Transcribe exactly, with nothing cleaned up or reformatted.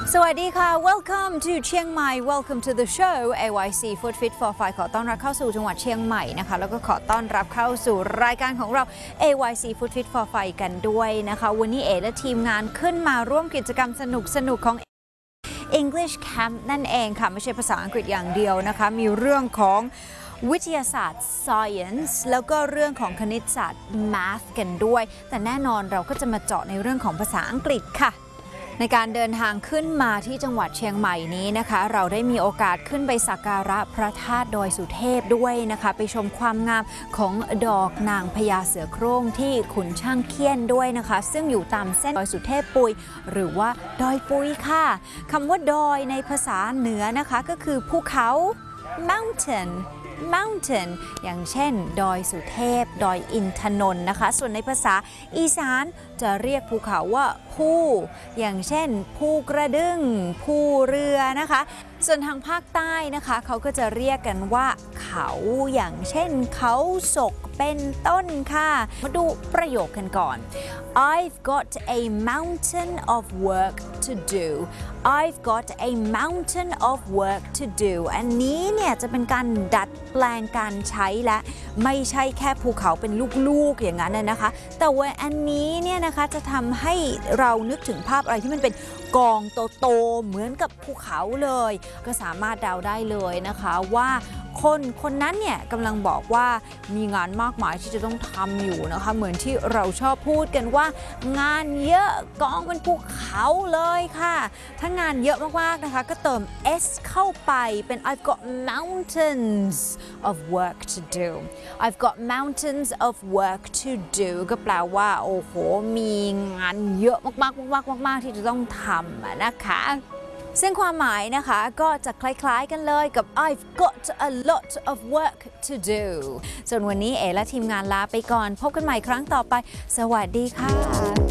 สวัสดีค่ะ Welcome to เชียงใหม่ Welcome to the show เอ วาย ซี Food Fit for Five ขอต้อนรับเข้าสู่จังหวัดเชียงใหม่นะคะแล้วก็ขอต้อนรับเข้าสู่รายการของเรา เอ วาย ซี Food Fit for Five กันด้วยนะคะวันนี้เอและทีมงานขึ้นมาร่วมกิจกรรมสนุกๆของ English Camp นั่นเองค่ะไม่ใช่ภาษาอังกฤษอย่างเดียวนะคะมีเรื่องของวิทยาศาสตร์ science แล้วก็เรื่องของคณิตศาสตร์ math กันด้วยแต่แน่นอนเราก็จะมาเจาะในเรื่องของภาษาอังกฤษค่ะในการเดินทางขึ้นมาที่จังหวัดเชียงใหม่นี้นะคะเราได้มีโอกาสขึ้นไปสักการะพระธาตุดอยสุเทพด้วยนะคะไปชมความงามของดอกนางพญาเสือโคร่งที่ขุนช่างเคียนด้วยนะคะซึ่งอยู่ตามเส้นดอยสุเทพปุยหรือว่าดอยปุยค่ะคำว่าดอยในภาษาเหนือนะคะก็คือภูเขา mountain mountain อย่างเช่นดอยสุเทพดอยอินทนนท์นะคะส่วนในภาษาอีสานจะเรียกภูเขาว่าภูอย่างเช่นภูกระดึงภูเรือนะคะส่วนทางภาคใต้นะคะเขาก็จะเรียกกันว่าเขาอย่างเช่นเขาศกเป็นต้นค่ะมาดูประโยคกันก่อน I've got a mountain of work to do I've got a mountain of work to do อันนี้เนี่ยจะเป็นการดัดแปลงการใช้และไม่ใช่แค่ภูเขาเป็นลูกๆอย่างนั้นนะคะแต่ว่าอันนี้เนี่ยนะคะจะทำให้เรานึกถึงภาพอะไรที่มันเป็นกองโตๆเหมือนกับภูเขาเลยก็สามารถเดาได้เลยนะคะว่าคนคนนั้นเนี่ยกำลังบอกว่ามีงานมากมายที่จะต้องทำอยู่นะคะเหมือนที่เราชอบพูดกันว่างานเยอะกองเป็นภูเขาเลยค่ะถ้างานเยอะมากๆนะคะก็เติม s เข้าไปเป็น I've got mountains of work to do I've got mountains of work to do ก็แปลว่าโอ้โหมีงานเยอะมากๆมากๆมากๆที่จะต้องทำนะคะซึ่งความหมายนะคะก็จะคล้ายๆกันเลยกับ I've got a lot of work to do ส่วนวันนี้เอและทีมงานลาไปก่อนพบกันใหม่ครั้งต่อไปสวัสดีค่ะ